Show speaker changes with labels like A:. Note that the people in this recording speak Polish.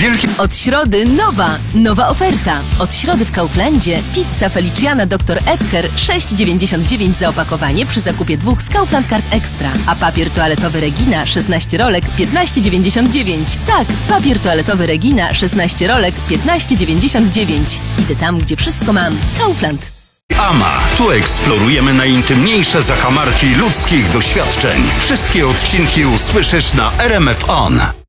A: wielkie...
B: Od środy nowa oferta. Od środy w Kauflandzie pizza Feliciana Dr. Edgar 6,99 za opakowanie przy zakupie 2 z Kaufland Card Extra. A papier toaletowy Regina 16 rolek 15,99. Tak, papier toaletowy Regina 16 rolek 15,99. Idę tam, gdzie wszystko mam. Kaufland.
A: AMA. Tu eksplorujemy najintymniejsze zakamarki ludzkich doświadczeń. Wszystkie odcinki usłyszysz na RMF On.